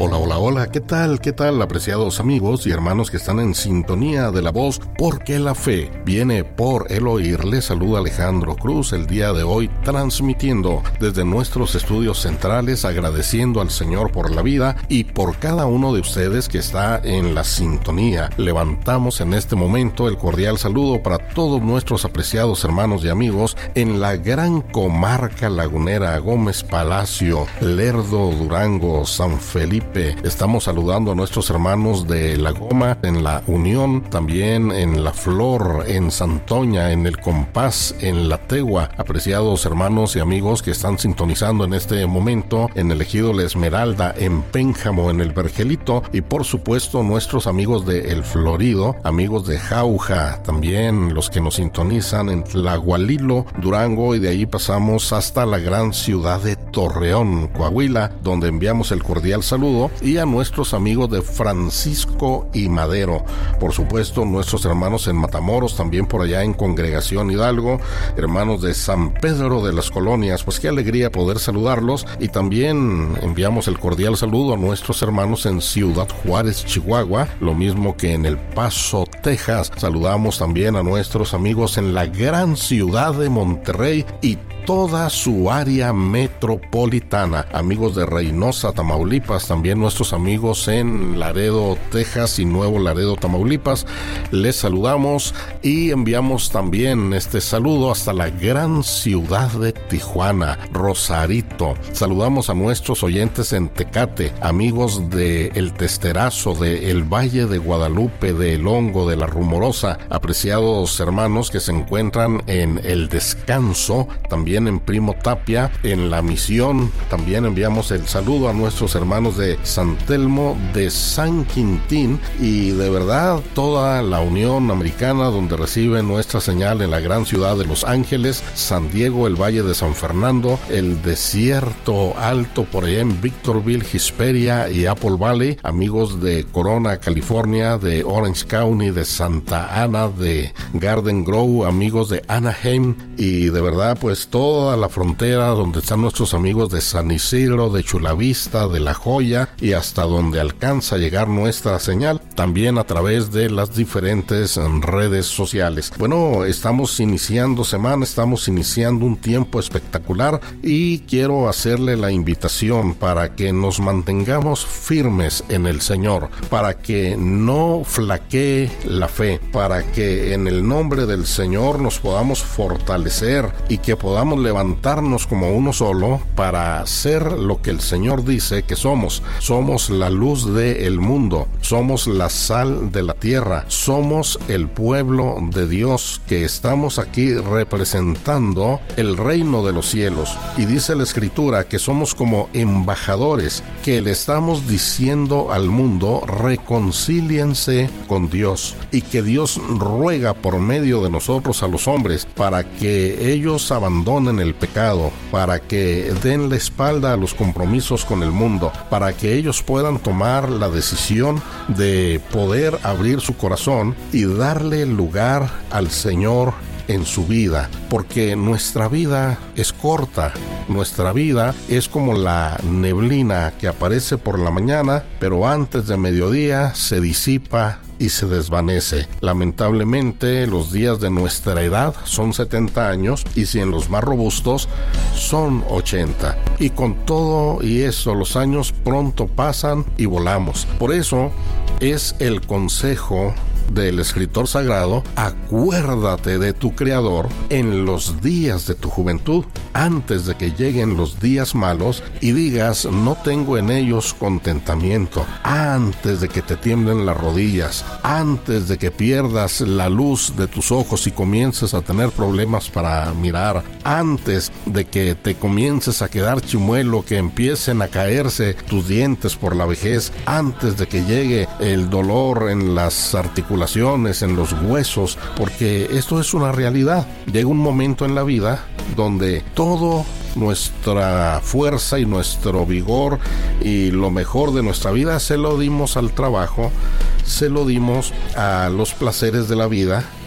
Hola, hola, hola, ¿qué tal? ¿Qué tal, apreciados amigos y hermanos que están en sintonía de la voz? Porque la fe viene por el oír. Les saluda Alejandro Cruz el día de hoy, transmitiendo desde nuestros estudios centrales, agradeciendo al Señor por la vida y por cada uno de ustedes que está en la sintonía. Levantamos en este momento el cordial saludo para todos nuestros apreciados hermanos y amigos en la gran comarca lagunera, Gómez Palacio, Lerdo, Durango, San Felipe. Estamos saludando a nuestros hermanos de La Goma, en La Unión, también en La Flor, en Santoña, en El Compás, en La Tegua. Apreciados hermanos y amigos que están sintonizando en este momento en el ejido La Esmeralda, en Pénjamo, en El Vergelito, y por supuesto nuestros amigos de El Florido, amigos de Jauja, también los que nos sintonizan en Tlahualilo, Durango, y de ahí pasamos hasta la gran ciudad de Torreón, Coahuila, donde enviamos el cordial saludo, y a nuestros amigos de Francisco y Madero, por supuesto nuestros hermanos en Matamoros, también por allá en Congregación Hidalgo, hermanos de San Pedro de las Colonias. Pues qué alegría poder saludarlos, y también enviamos el cordial saludo a nuestros hermanos en Ciudad Juárez, Chihuahua, lo mismo que en El Paso, Texas. Saludamos también a nuestros amigos en la gran ciudad de Monterrey y toda su área metropolitana, amigos de Reynosa, Tamaulipas, también nuestros amigos en Laredo, Texas y Nuevo Laredo, Tamaulipas. Les saludamos y enviamos también este saludo hasta la gran ciudad de Tijuana, Rosarito. Saludamos a nuestros oyentes en Tecate, amigos de El Testerazo, de El Valle de Guadalupe, de El Hongo, de La Rumorosa, apreciados hermanos que se encuentran en El Descanso, también en Primo Tapia, en La Misión. También enviamos el saludo a nuestros hermanos de San Telmo, de San Quintín, y de verdad toda la Unión Americana, donde recibe nuestra señal en la gran ciudad de Los Ángeles, San Diego, el Valle de San Fernando, el Desierto Alto por allá en Victorville, Hesperia y Apple Valley, amigos de Corona, California, de Orange County, de Santa Ana, de Garden Grove, amigos de Anaheim, y de verdad pues toda la frontera donde están nuestros amigos de San Isidro, de Chula Vista, de La Joya, y hasta donde alcanza a llegar nuestra señal, también a través de las diferentes redes sociales. Bueno, estamos iniciando semana, estamos iniciando un tiempo espectacular, y quiero hacerle la invitación para que nos mantengamos firmes en el Señor, para que no flaquee la fe, para que en el nombre del Señor nos podamos fortalecer y que podamos levantarnos como uno solo para ser lo que el Señor dice que somos. Somos la luz del mundo, somos la sal de la tierra, somos el pueblo de Dios que estamos aquí representando el reino de los cielos. Y dice la Escritura que somos como embajadores que le estamos diciendo al mundo: reconcíliense con Dios, y que Dios ruega por medio de nosotros a los hombres para que ellos abandonen el pecado, para que den la espalda a los compromisos con el mundo, para que ellos puedan tomar la decisión de poder abrir su corazón y darle lugar al Señor en su vida, porque nuestra vida es corta, nuestra vida es como la neblina que aparece por la mañana, pero antes de mediodía se disipa y se desvanece. Lamentablemente, los días de nuestra edad son 70 años, y si en los más robustos son 80. Y con todo y eso, los años pronto pasan y volamos. Por eso es el consejo del escritor sagrado: acuérdate de tu Creador en los días de tu juventud, antes de que lleguen los días malos y digas: no tengo en ellos contentamiento. Antes de que te tiemblen las rodillas, antes de que pierdas la luz de tus ojos y comiences a tener problemas para mirar, antes de que te comiences a quedar chimuelo, que empiecen a caerse tus dientes por la vejez, antes de que llegue el dolor en las articulaciones, en los huesos, porque esto es una realidad. Llega un momento en la vida donde todo nuestra fuerza y nuestro vigor y lo mejor de nuestra vida se lo dimos al trabajo, se lo dimos a los placeres de la vida,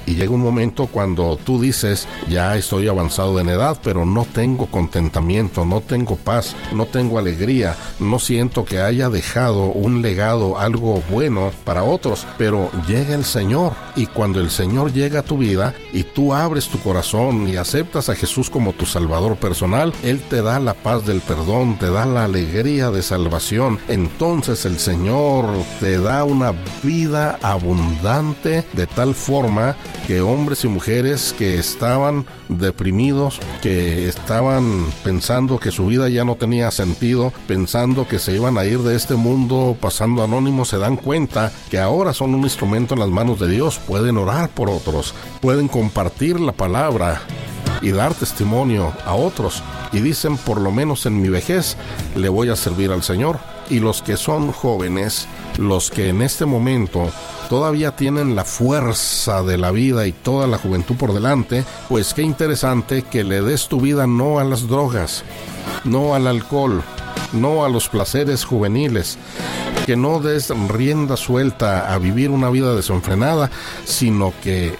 Y llega un momento cuando tú dices, ya estoy avanzado en edad, pero no tengo contentamiento, no tengo paz, no tengo alegría, no siento que haya dejado un legado, algo bueno para otros. Pero llega el Señor, y cuando el Señor llega a tu vida y tú abres tu corazón y aceptas a Jesús como tu Salvador personal, Él te da la paz del perdón, te da la alegría de salvación. Entonces el Señor te da una vida abundante, de tal forma que hombres y mujeres que estaban deprimidos, que estaban pensando que su vida ya no tenía sentido, pensando que se iban a ir de este mundo pasando anónimos, se dan cuenta que ahora son un instrumento en las manos de Dios. Pueden orar por otros, pueden compartir la palabra y dar testimonio a otros, y dicen, por lo menos en mi vejez le voy a servir al Señor. Y los que son jóvenes, los que en este momento todavía tienen la fuerza de la vida y toda la juventud por delante, pues qué interesante que le des tu vida no a las drogas, no al alcohol, no a los placeres juveniles, que no des rienda suelta a vivir una vida desenfrenada, sino que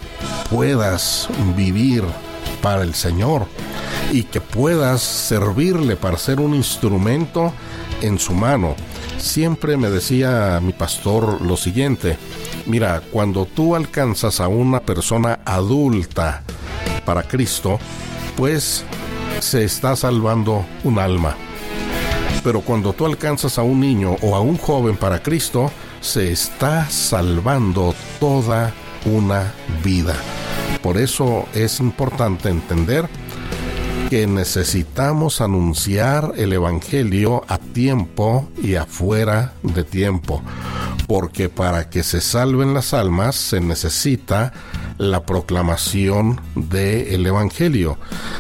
puedas vivir para el Señor y que puedas servirle para ser un instrumento en su mano. Siempre me decía mi pastor lo siguiente: mira, cuando tú alcanzas a una persona adulta para Cristo, pues se está salvando un alma. Pero cuando tú alcanzas a un niño o a un joven para Cristo, se está salvando toda una vida. Por eso es importante entender que necesitamos anunciar el Evangelio a tiempo y afuera de tiempo, porque para que se salven las almas se necesita la proclamación del Evangelio.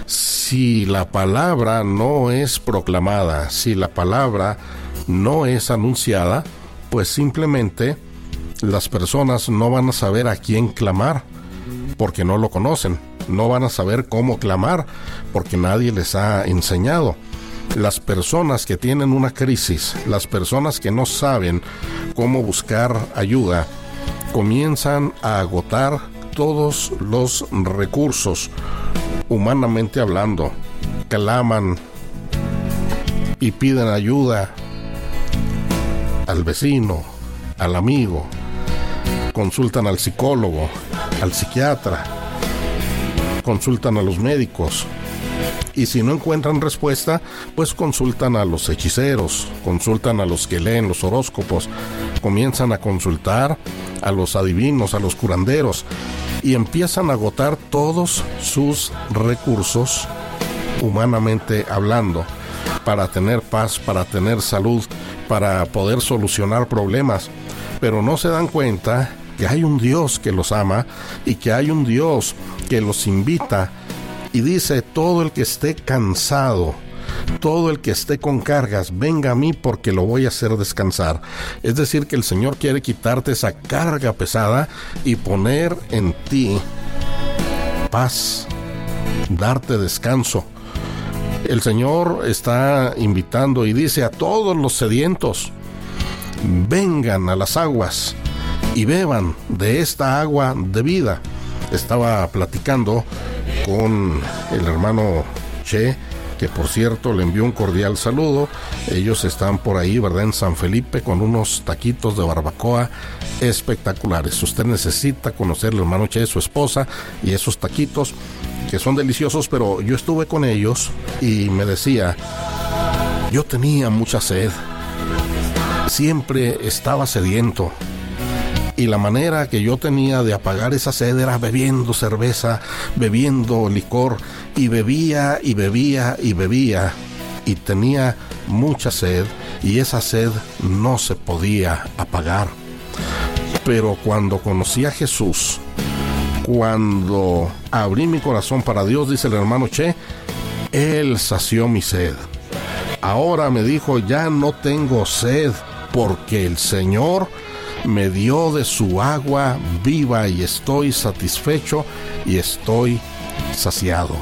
Si la palabra no es proclamada, si la palabra no es anunciada, pues simplemente las personas no van a saber a quién clamar, porque no lo conocen. No van a saber cómo clamar, porque nadie les ha enseñado. Las personas que tienen una crisis, las personas que no saben cómo buscar ayuda, comienzan a agotar todos los recursos, humanamente hablando. Claman y piden ayuda al vecino, al amigo, consultan al psicólogo, al psiquiatra, consultan a los médicos, y si no encuentran respuesta, pues consultan a los hechiceros, consultan a los que leen los horóscopos, comienzan a consultar a los adivinos, a los curanderos, y empiezan a agotar todos sus recursos, humanamente hablando, para tener paz, para tener salud, para poder solucionar problemas. Pero no se dan cuenta que hay un Dios que los ama y que hay un Dios que los invita y dice: todo el que esté cansado, todo el que esté con cargas, venga a mí porque lo voy a hacer descansar. Es decir, que el Señor quiere quitarte esa carga pesada y poner en ti paz, darte descanso. El Señor está invitando y dice a todos los sedientos: vengan a las aguas y beban de esta agua de vida. Estaba platicando con el hermano Che, que por cierto le envió un cordial saludo. Ellos están por ahí, ¿verdad?, en San Felipe, con unos taquitos de barbacoa espectaculares. Usted necesita conocer al hermano Che, su esposa, y esos taquitos que son deliciosos. Pero yo estuve con ellos y me decía: yo tenía mucha sed, siempre estaba sediento, y la manera que yo tenía de apagar esa sed era bebiendo cerveza, bebiendo licor, y bebía y bebía y bebía, y tenía mucha sed, y esa sed no se podía apagar. Pero cuando conocí a Jesús, cuando abrí mi corazón para Dios, dice el hermano Che, Él sació mi sed. Ahora, me dijo, ya no tengo sed, porque el Señor me dio de su agua viva y estoy satisfecho y estoy saciado.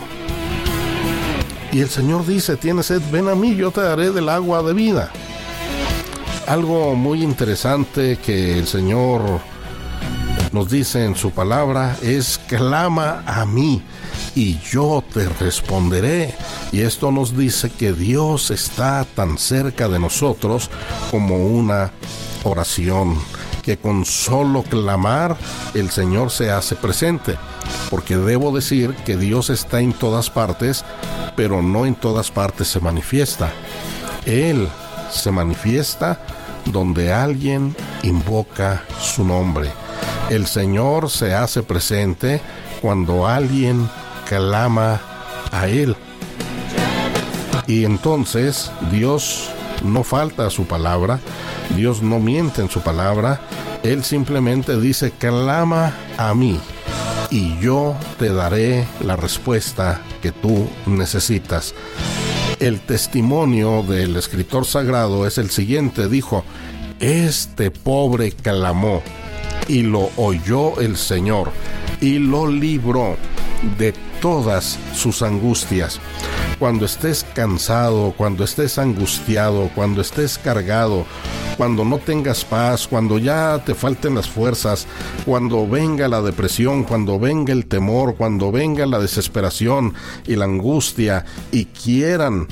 Y el Señor dice: ¿tienes sed? Ven a mí, yo te daré del agua de vida. Algo muy interesante que el Señor nos dice en su palabra es: clama a mí y yo te responderé. Y esto nos dice que Dios está tan cerca de nosotros como una oración, que con solo clamar el Señor se hace presente. Porque debo decir que Dios está en todas partes, pero no en todas partes se manifiesta. Él se manifiesta donde alguien invoca su nombre. El Señor se hace presente cuando alguien clama a Él. Y entonces Dios no falta a su palabra, Dios no miente en su palabra. Él simplemente dice: clama a mí y yo te daré la respuesta que tú necesitas. El testimonio del escritor sagrado es el siguiente: dijo: este pobre clamó y lo oyó el Señor y lo libró de todas sus angustias. Cuando estés cansado, cuando estés angustiado, cuando estés cargado, cuando no tengas paz, cuando ya te falten las fuerzas, cuando venga la depresión, cuando venga el temor, cuando venga la desesperación y la angustia y quieran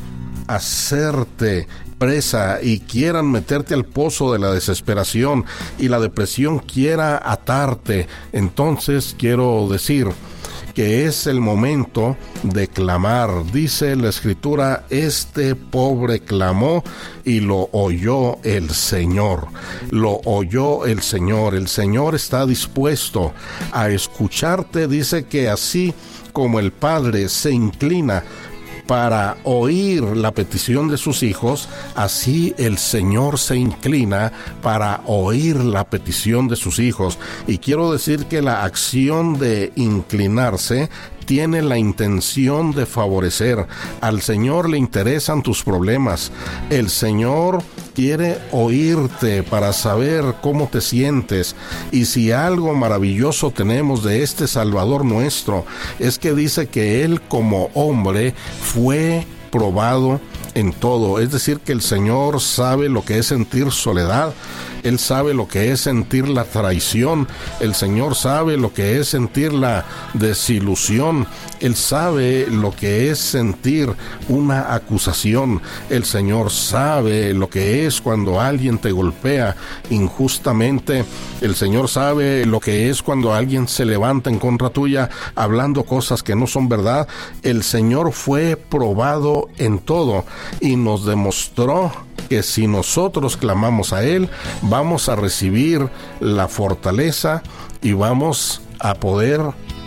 hacerte presa y quieran meterte al pozo de la desesperación y la depresión quiera atarte, entonces quiero decir que es el momento de clamar. Dice la Escritura: este pobre clamó y lo oyó el Señor. Lo oyó el Señor. El Señor está dispuesto a escucharte. Dice que así como el Padre se inclina para oír la petición de sus hijos, así el Señor se inclina para oír la petición de sus hijos. Y quiero decir que la acción de inclinarse tiene la intención de favorecer. Al Señor le interesan tus problemas. El Señor quiere oírte para saber cómo te sientes. Y si algo maravilloso tenemos de este Salvador nuestro, es que dice que Él como hombre fue probado en todo. Es decir, que el Señor sabe lo que es sentir soledad. Él sabe lo que es sentir la traición. El Señor sabe lo que es sentir la desilusión. Él sabe lo que es sentir una acusación. El Señor sabe lo que es cuando alguien te golpea injustamente. El Señor sabe lo que es cuando alguien se levanta en contra tuya hablando cosas que no son verdad. El Señor fue probado en todo y nos demostró que si nosotros clamamos a Él, vamos a recibir la fortaleza y vamos a poder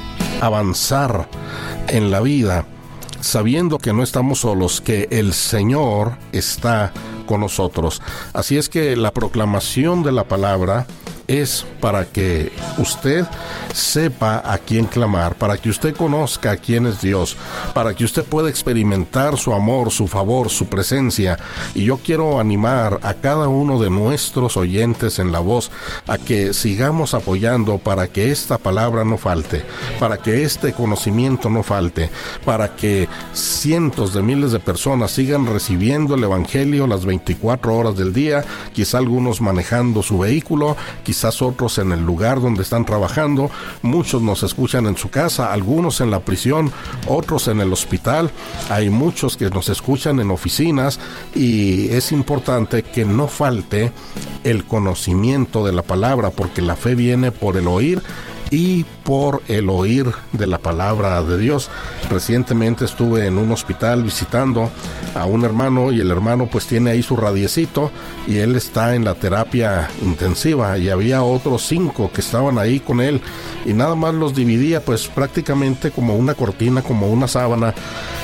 avanzar en la vida, sabiendo que no estamos solos, que el Señor está con nosotros. Así es que la proclamación de la palabra es para que usted sepa a quién clamar, para que usted conozca a quién es Dios, para que usted pueda experimentar su amor, su favor, su presencia. Y yo quiero animar a cada uno de nuestros oyentes en La Voz a que sigamos apoyando para que esta palabra no falte, para que este conocimiento no falte, para que cientos de miles de personas sigan recibiendo el Evangelio las 24 horas del día, quizá algunos manejando su vehículo, quizás otros en el lugar donde están trabajando, muchos nos escuchan en su casa, algunos en la prisión, otros en el hospital, hay muchos que nos escuchan en oficinas, y es importante que no falte el conocimiento de la palabra, porque la fe viene por el oír y por el oír de la palabra de Dios. Recientemente estuve en un hospital visitando a un hermano, y el hermano pues tiene ahí su radiecito y él está en la terapia intensiva, y había otros 5 que estaban ahí con él, y nada más los dividía pues prácticamente como una cortina, como una sábana,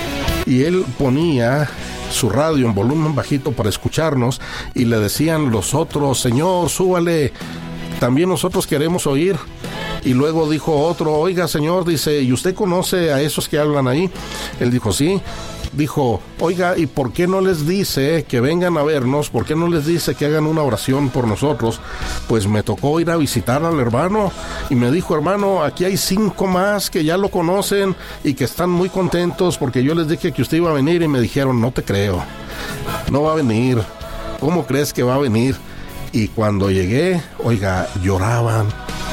y él ponía su radio en volumen bajito para escucharnos, y le decían los otros: Señor, súbale, también nosotros queremos oír. Y luego dijo otro: oiga, señor, dice, ¿y usted conoce a esos que hablan ahí? Él dijo: sí. Dijo: oiga, ¿y por qué no les dice que vengan a vernos? ¿Por qué no les dice que hagan una oración por nosotros? Pues me tocó ir a visitar al hermano, y me dijo: hermano, aquí hay 5 más que ya lo conocen y que están muy contentos porque yo les dije que usted iba a venir, y me dijeron: no te creo, no va a venir, ¿cómo crees que va a venir? Y cuando llegué, oiga, lloraban,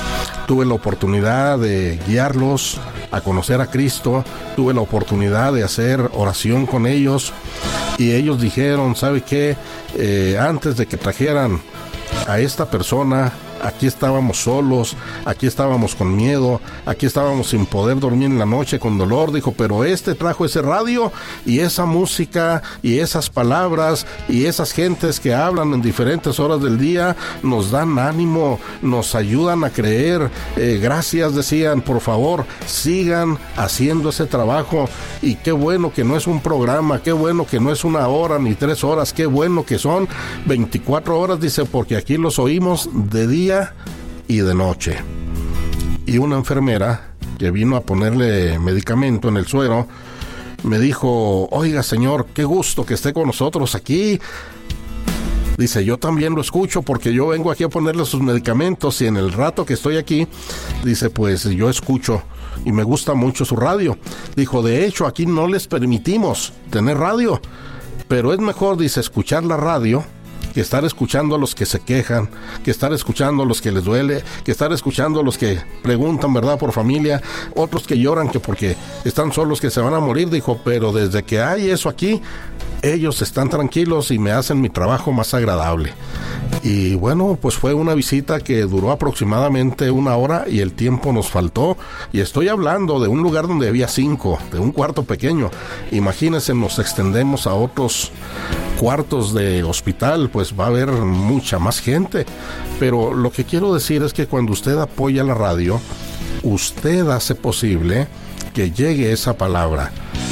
Tuve la oportunidad de guiarlos a conocer a Cristo, tuve la oportunidad de hacer oración con ellos y ellos dijeron, ¿sabe qué? Antes de que trajeran a esta persona, aquí estábamos solos, aquí estábamos con miedo, aquí estábamos sin poder dormir en la noche con dolor, dijo, pero trajo ese radio y esa música y esas palabras y esas gentes que hablan en diferentes horas del día, nos dan ánimo, nos ayudan a creer, gracias, decían, por favor, sigan haciendo ese trabajo, y qué bueno que no es un programa, qué bueno que no es 1 hora ni 3 horas, qué bueno que son 24 horas, dice, porque aquí los oímos de día y de noche. Y una enfermera que vino a ponerle medicamento en el suero me dijo, oiga señor, qué gusto que esté con nosotros aquí. Dice, yo también lo escucho porque yo vengo aquí a ponerle sus medicamentos y en el rato que estoy aquí, dice, pues yo escucho y me gusta mucho su radio. Dijo, de hecho aquí no les permitimos tener radio, pero es mejor, dice, escuchar la radio que estar escuchando a los que se quejan, que estar escuchando a los que les duele, que estar escuchando a los que preguntan, ¿verdad?, por familia, otros que lloran que porque están solos, que se van a morir. Dijo, pero desde que hay eso aquí, ellos están tranquilos y me hacen mi trabajo más agradable. Y bueno, pues fue una visita que duró aproximadamente 1 hora y el tiempo nos faltó, y estoy hablando de un lugar donde había 5, de un cuarto pequeño. Imagínense, nos extendemos a otros cuartos de hospital, pues va a haber mucha más gente. Pero lo que quiero decir es que cuando usted apoya la radio, usted hace posible que llegue esa palabra.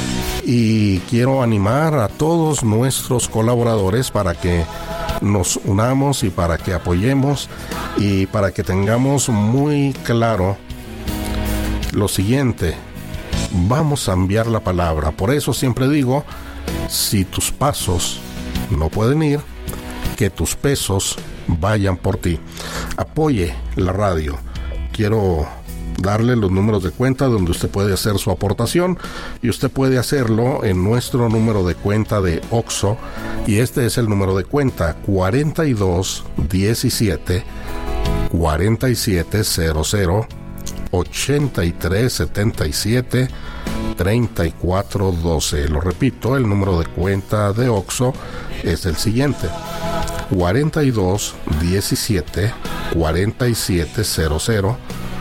Y quiero animar a todos nuestros colaboradores para que nos unamos y para que apoyemos y para que tengamos muy claro lo siguiente: vamos a enviar la palabra. Por eso siempre digo, si tus pasos no pueden ir, que tus pesos vayan por ti. Apoye la radio. Quiero darle los números de cuenta donde usted puede hacer su aportación, y usted puede hacerlo en nuestro número de cuenta de OXXO, y este es el número de cuenta 4217 4700 8377 3412. Lo repito, el número de cuenta de OXXO es el siguiente: 4217 4700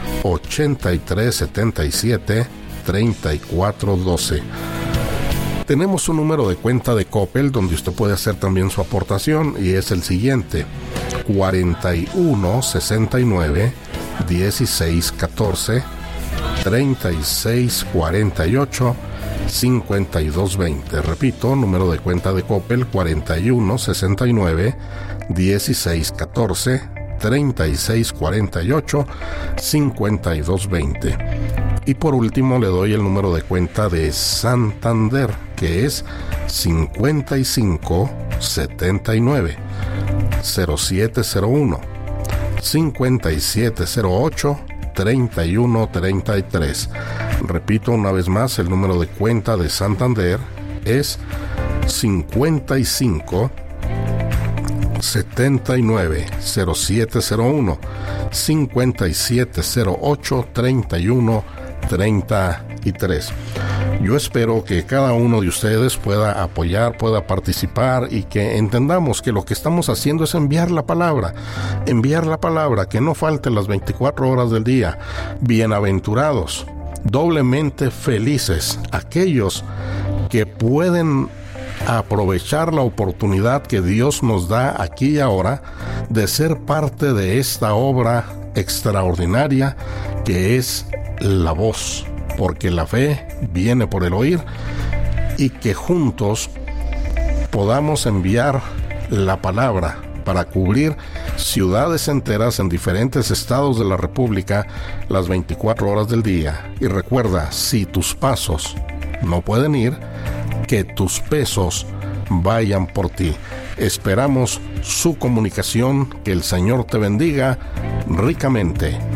8377 3412. Tenemos un número de cuenta de Coppel donde usted puede hacer también su aportación, y es el siguiente: 4169 1614 3648 5220. Repito, número de cuenta de Coppel 4169 1614 3648 5220. Y por último le doy el número de cuenta de Santander, que es 5579 0701 5708 3133. Repito una vez más, el número de cuenta de Santander es 55 79 0701 5708 31 33. Yo espero que cada uno de ustedes pueda apoyar, pueda participar, y que entendamos que lo que estamos haciendo es enviar la palabra, que no falte las 24 horas del día. Bienaventurados, doblemente felices aquellos que pueden aprovechar la oportunidad que Dios nos da aquí y ahora de ser parte de esta obra extraordinaria que es la voz, porque la fe viene por el oír, y que juntos podamos enviar la palabra para cubrir ciudades enteras en diferentes estados de la República las 24 horas del día. Y recuerda, si tus pasos no pueden ir, que tus pesos vayan por ti. Esperamos su comunicación. Que el Señor te bendiga ricamente.